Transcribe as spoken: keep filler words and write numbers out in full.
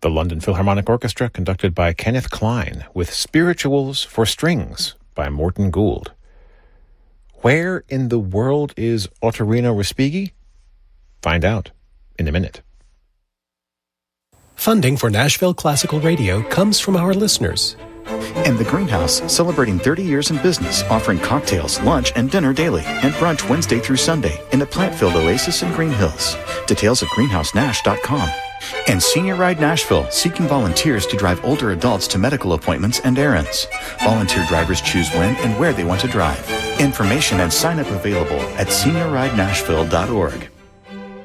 The London Philharmonic Orchestra, conducted by Kenneth Klein, with Spirituals for Strings by Morton Gould. Where in the world is Ottorino Respighi? Find out in a minute. Funding for Nashville Classical Radio comes from our listeners. And The Greenhouse, celebrating thirty years in business, offering cocktails, lunch, and dinner daily, and brunch Wednesday through Sunday in the plant-filled oasis in Green Hills. Details at greenhouse nash dot com. And Senior Ride Nashville, seeking volunteers to drive older adults to medical appointments and errands. Volunteer drivers choose when and where they want to drive. Information and sign-up available at senior ride nashville dot org.